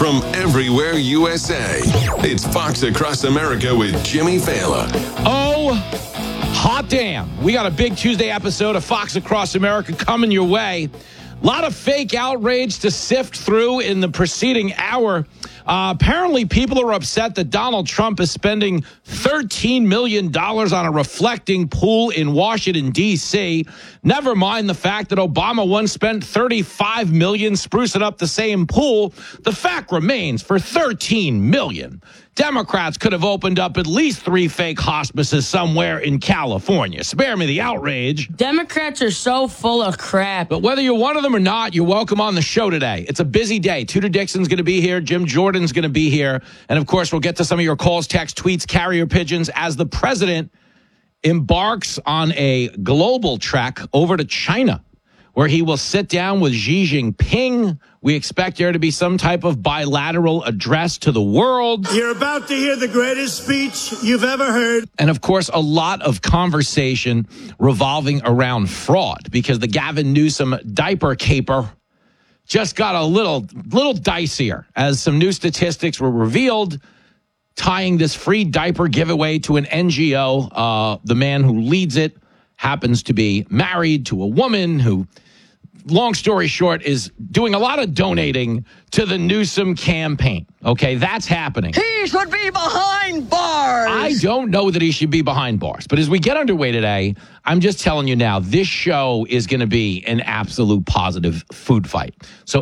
from everywhere USA. It's Fox Across America with Jimmy Fallon. Oh, hot damn. We got a big Tuesday episode of Fox Across America coming your way. A lot of fake outrage to sift through in the preceding hour. Apparently, people are upset that Donald Trump is spending $13 million on a reflecting pool in Washington, D.C. Never mind the fact that Obama once spent $35 million sprucing up the same pool. The fact remains, for $13 million, Democrats could have opened up at least 3 fake hospices somewhere in California. Spare me the outrage. Democrats are so full of crap. But whether you're one of them or not, you're welcome on the show today. It's a busy day. Tudor Dixon's going to be here. Jim Jordan's going to be here. And, of course, we'll get to some of your calls, texts, tweets, carrier pigeons as the president embarks on a global trek over to China, where he will sit down with Xi Jinping. We expect there to be some type of bilateral address to the world. You're about to hear the greatest speech you've ever heard. And, of course, a lot of conversation revolving around fraud, because the Gavin Newsom diaper caper just got a little dicier as some new statistics were revealed, tying this free diaper giveaway to an NGO. The man who leads it happens to be married to a woman who, long story short, is doing a lot of donating to the Newsom campaign. Okay, that's happening. He should be behind bars. I don't know that he should be behind bars. But as we get underway today, I'm just telling you now, this show is going to be an absolute positive food fight. So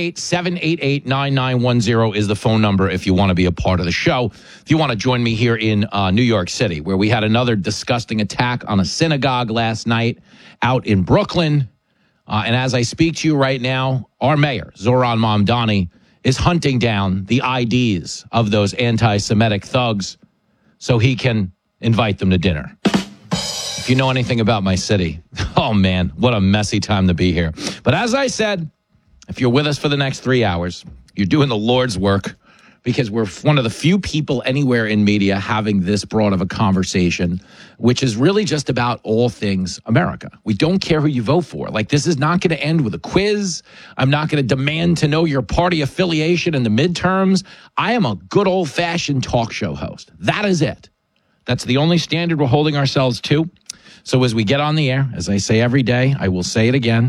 888-788-9910 is the phone number if you want to be a part of the show. If you want to join me here in New York City, where we had another disgusting attack on a synagogue last night out in Brooklyn. And as I speak to you right now, our mayor, Zoran Mamdani, is hunting down the IDs of those anti-Semitic thugs so he can invite them to dinner. If you know anything about my city, oh man, what a messy time to be here. But as I said, if you're with us for the next 3 hours, you're doing the Lord's work, because we're one of the few people anywhere in media having this broad of a conversation, which is really just about all things America. We don't care who you vote for. Like, this is not going to end with a quiz. I'm not going to demand to know your party affiliation in the midterms. I am a good old-fashioned talk show host. That is it. That's the only standard we're holding ourselves to. So as we get on the air, as I say every day, I will say it again,